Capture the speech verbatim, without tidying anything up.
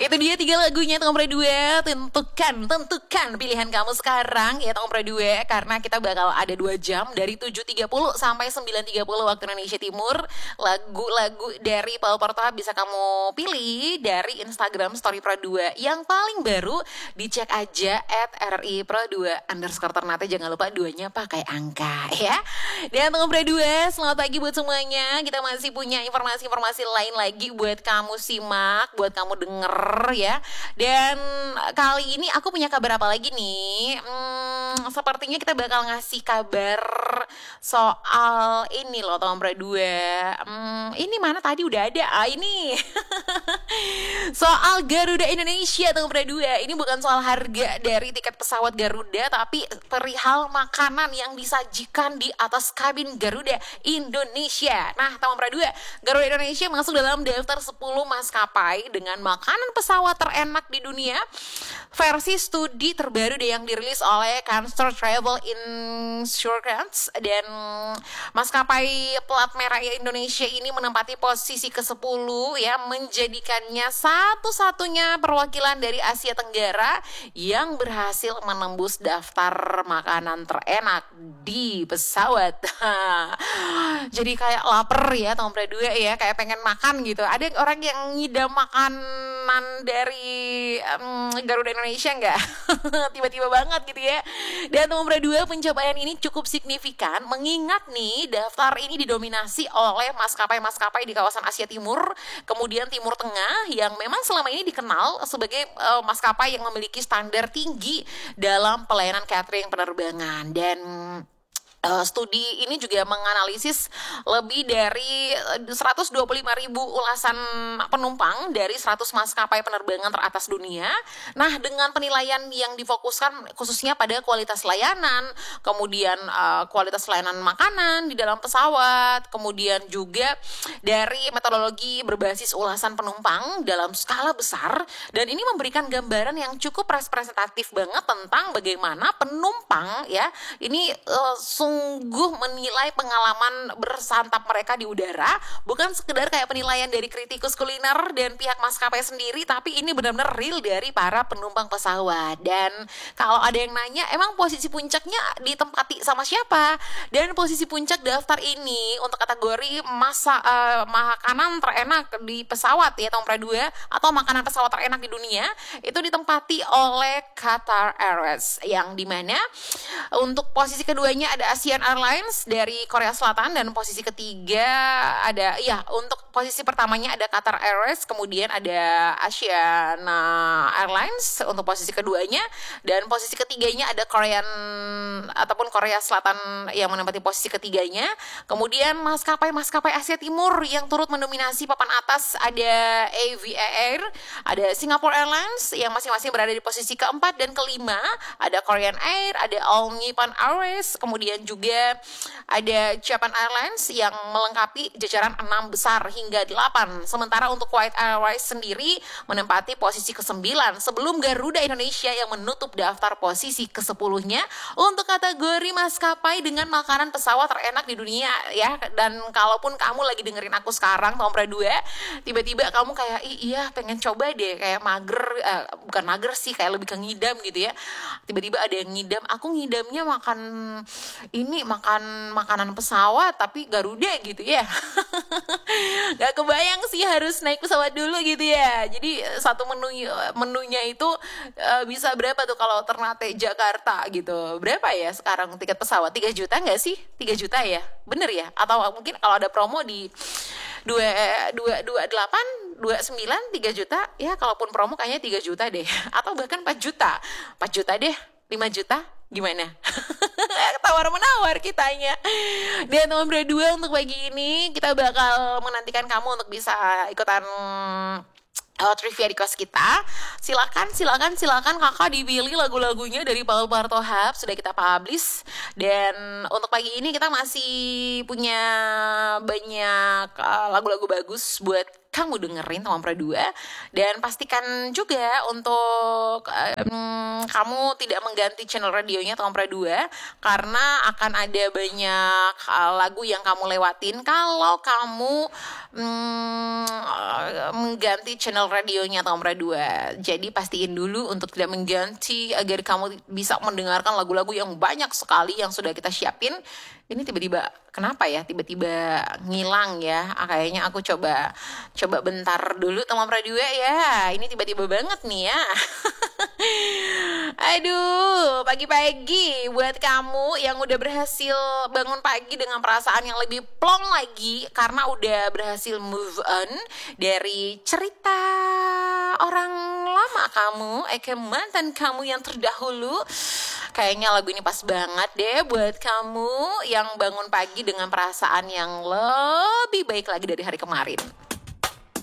Itu dia tiga lagunya Tombre dua. Tentukan, tentukan pilihan kamu sekarang ya Tombre dua. Karena kita bakal ada dua jam dari tujuh tiga puluh sampai sembilan tiga puluh waktu Indonesia Timur. Lagu-lagu dari Paul Portoha bisa kamu pilih dari Instagram Story Pro dua. Yang paling baru dicek aja at R I Pro dua underscore Ternate. Jangan lupa duanya pakai angka ya. Dan Tombre dua, selamat pagi buat semuanya. Kita masih punya informasi-informasi lain lagi buat kamu simak, buat kamu denger ya. Dan kali ini aku punya kabar apa lagi nih? Hmm, sepertinya kita bakal ngasih kabar soal ini loh Tombre dua. Hmm, ini mana tadi udah ada? Ah ini. Soal Garuda Indonesia Tombre dua. Ini bukan soal harga dari tiket pesawat Garuda, tapi perihal makanan yang disajikan di atas kabin Garuda Indonesia. Nah, Tombre dua, Garuda Indonesia masuk dalam daftar sepuluh maskapai dengan makanan pesawat terenak di dunia versi studi terbaru deh yang dirilis oleh Cancer Travel Insurance. Dan maskapai plat merah Indonesia ini menempati posisi kesepuluh ya, menjadikannya satu-satunya perwakilan dari Asia Tenggara yang berhasil menembus daftar makanan terenak di pesawat. Jadi kayak lapar ya Tombre dua ya, kayak pengen makan gitu. Ada orang yang ngidam makanan dari um, Garuda Indonesia nggak? Tiba-tiba banget gitu ya. Dan Tombre dua, pencapaian ini cukup signifikan mengingat nih daftar ini didominasi oleh maskapai-maskapai di kawasan Asia Timur, kemudian Timur Tengah yang memang selama ini dikenal sebagai uh, maskapai yang memiliki standar tinggi dalam pelayanan catering penerbangan. Dan Uh, studi ini juga menganalisis lebih dari seratus dua puluh lima ribu ulasan penumpang dari seratus maskapai penerbangan teratas dunia. Nah, dengan penilaian yang difokuskan khususnya pada kualitas layanan, kemudian uh, kualitas layanan makanan di dalam pesawat, kemudian juga dari metodologi berbasis ulasan penumpang dalam skala besar. Dan ini memberikan gambaran yang cukup representatif banget tentang bagaimana penumpang ya ini uh, sungguh menilai pengalaman bersantap mereka di udara, bukan sekedar kayak penilaian dari kritikus kuliner dan pihak maskapai sendiri, tapi ini benar-benar real dari para penumpang pesawat. Dan kalau ada yang nanya, emang posisi puncaknya ditempati sama siapa? Dan posisi puncak daftar ini untuk kategori masa uh, makanan terenak di pesawat ya Tombre dua atau makanan pesawat terenak di dunia itu ditempati oleh Qatar Airways, yang dimana untuk posisi keduanya ada Asian Airlines dari Korea Selatan, dan posisi ketiga ada ya untuk posisi pertamanya ada Qatar Airways, kemudian ada Asiana Airlines untuk posisi keduanya, dan posisi ketiganya ada Korean ataupun Korea Selatan yang menempati posisi ketiganya. Kemudian maskapai-maskapai Asia Timur yang turut mendominasi papan atas ada A V A Air, ada Singapore Airlines yang masing-masing berada di posisi keempat dan kelima, ada Korean Air, ada All Nippon Airways, kemudian juga ada Japan Airlines yang melengkapi jajaran enam besar hingga delapan. Sementara untuk Kuwait Airways sendiri menempati posisi kesembilan sebelum Garuda Indonesia yang menutup daftar posisi kesepuluhnya untuk kategori maskapai dengan makanan pesawat terenak di dunia ya. Dan kalaupun kamu lagi dengerin aku sekarang Tombre dua, tiba-tiba kamu kayak iya pengen coba deh kayak mager, eh, bukan mager sih, kayak lebih ke ngidam gitu ya. Tiba-tiba ada yang ngidam, aku ngidamnya makan ini makan makanan pesawat tapi Garuda gitu ya. Gak kebayang sih harus naik pesawat dulu gitu ya. Jadi satu menu menunya itu uh, bisa berapa tuh kalau Ternate Jakarta gitu. Berapa ya sekarang tiket pesawat? tiga juta gak sih? tiga juta ya? Bener ya? Atau mungkin kalau ada promo di dua dua dua delapan dua sembilan tiga juta ya, kalaupun promo kayaknya tiga juta deh. Atau bahkan empat juta. empat juta deh, lima juta. Gimana? Tawar-menawar kitanya. Dan Tombre dua, untuk pagi ini kita bakal menantikan kamu untuk bisa ikutan uh, trivia di kelas kita. Silakan, silakan, silakan kakak dipilih lagu-lagunya dari Paul Portoha, sudah kita publish. Dan untuk pagi ini kita masih punya banyak uh, lagu-lagu bagus buat kamu dengerin teman perdua. Dan pastikan juga untuk um, kamu tidak mengganti channel radionya teman perdua, karena akan ada banyak uh, lagu yang kamu lewatin kalau kamu um, uh, mengganti channel radionya teman perdua. Jadi pastiin dulu untuk tidak mengganti agar kamu bisa mendengarkan lagu-lagu yang banyak sekali yang sudah kita siapin. Ini tiba-tiba kenapa ya tiba-tiba ngilang ya? Ah, kayaknya aku coba coba bentar dulu teman perdua ya. Ini tiba-tiba banget nih ya. Aduh, pagi-pagi buat kamu yang udah berhasil bangun pagi dengan perasaan yang lebih plong lagi karena udah berhasil move on dari cerita orang lama kamu, aka mantan kamu yang terdahulu. Kayaknya lagu ini pas banget deh buat kamu yang bangun pagi dengan perasaan yang lebih baik lagi dari hari kemarin.